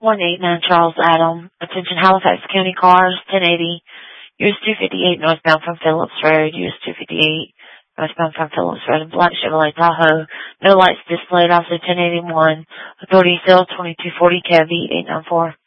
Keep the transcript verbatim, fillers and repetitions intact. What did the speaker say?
one eight nine Charles Adam. Attention Halifax County cars, ten eighty, U S two fifty-eight northbound from Phillips Road, U S two fifty-eight northbound from Phillips Road, black Chevrolet Tahoe. No lights displayed, also ten eighty-one. Authority still twenty-two forty Chevy, eight nine four.